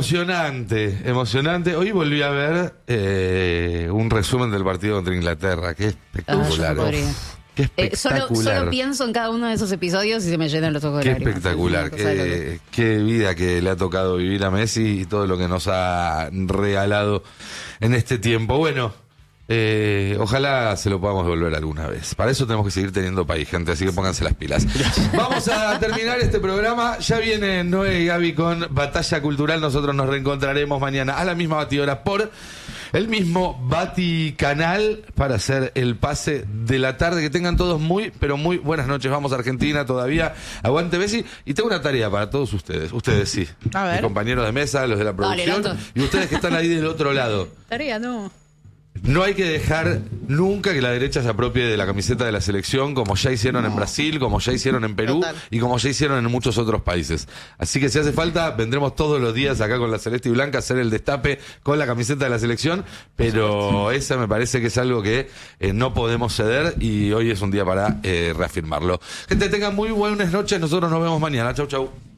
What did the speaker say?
emocionante, emocionante. Hoy volví a ver un resumen del partido contra Inglaterra. Qué espectacular. Qué espectacular. Solo pienso en cada uno de esos episodios y se me llenan los ojos de lágrimas. Qué espectacular. Qué vida que le ha tocado vivir a Messi y todo lo que nos ha regalado en este tiempo. Bueno, ojalá se lo podamos devolver alguna vez. Para eso tenemos que seguir teniendo país, gente, así que pónganse las pilas. Vamos a terminar este programa. Ya vienen Noé y Gaby con Batalla Cultural. Nosotros nos reencontraremos mañana a la misma batidora por el mismo Baticanal para hacer el pase de la tarde. Que tengan todos muy, pero muy buenas noches. Vamos a Argentina todavía. Aguante Messi. Y tengo una tarea para todos ustedes. Ustedes sí. A ver. Mis compañeros de mesa, los de la producción. Dale, y ustedes que están ahí del otro lado. Tarea, no. No hay que dejar nunca que la derecha se apropie de la camiseta de la selección, como ya hicieron en Brasil, como ya hicieron en Perú y como ya hicieron en muchos otros países. Así que si hace falta, vendremos todos los días acá con la celeste y blanca a hacer el destape con la camiseta de la selección, pero esa me parece que es algo que no podemos ceder y hoy es un día para reafirmarlo. Gente, tengan muy buenas noches, nosotros nos vemos mañana. Chau, chau.